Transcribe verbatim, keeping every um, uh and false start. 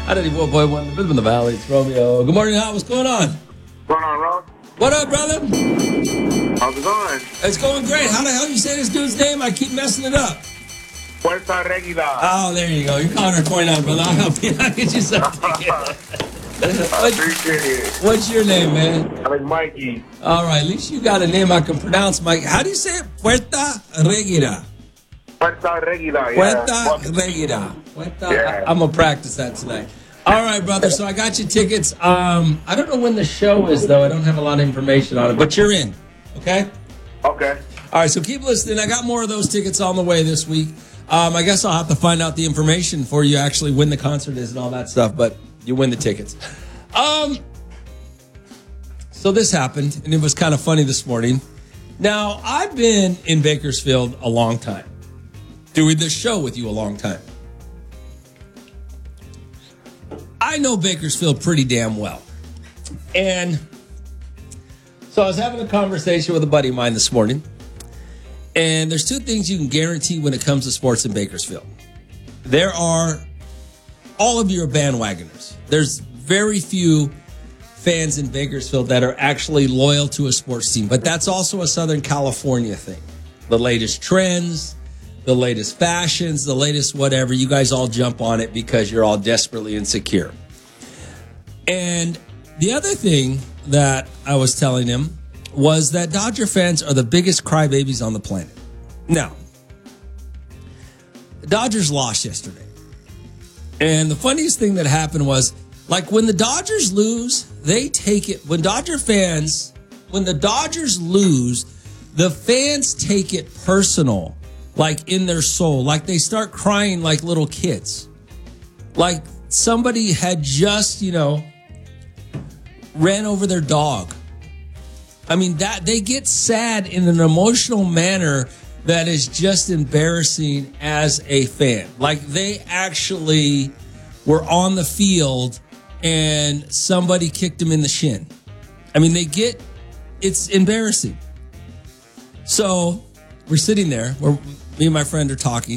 ninety-four point one, the Rhythm of the Valley. It's Romeo. Good morning, Hal. What's going on? What's going on, Ron? What up, brother? How's it going? It's going great. How the hell you say this dude's name? I keep messing it up. Puerto Regida. Oh, there you go. You're calling her twenty-nine, brother. I'll help you. I'll get you something. I What, appreciate it. what's your name, man? I'm like Mikey. All right, at least you got a name I can pronounce, Mike. How do you say it? Puerta Regida. Puerto Regida, Puerta yeah. Regida. Puerta. Yeah. I, I'm going to practice that tonight. All right, brother. So I got you tickets. Um, I don't know when the show is, though. I don't have a lot of information on it, but you're in. Okay? Okay. All right, so keep listening. I got more of those tickets on the way this week. Um, I guess I'll have to find out the information before you actually when the concert is and all that stuff, but you win the tickets. Um, so this happened, and it was kind of funny this morning. Now, I've been in Bakersfield a long time, doing this show with you a long time. I know Bakersfield pretty damn well. And so I was having a conversation with a buddy of mine this morning. And there's two things you can guarantee when it comes to sports in Bakersfield. There are, all of you are bandwagoners. There's very few fans in Bakersfield that are actually loyal to a sports team. But that's also a Southern California thing. The latest trends, the latest fashions, the latest whatever. You guys all jump on it because you're all desperately insecure. And the other thing that I was telling him was that Dodger fans are the biggest crybabies on the planet. Now, the Dodgers lost yesterday. And the funniest thing that happened was, like, when the Dodgers lose, they take it. When Dodger fans, when the Dodgers lose, the fans take it personal, like in their soul. Like they start crying like little kids. Like somebody had just, you know, ran over their dog. I mean, that they get sad in an emotional manner that is just embarrassing as a fan. Like they actually were on the field and somebody kicked them in the shin. I mean, they get, it's embarrassing. So we're sitting there, where me and my friend are talking.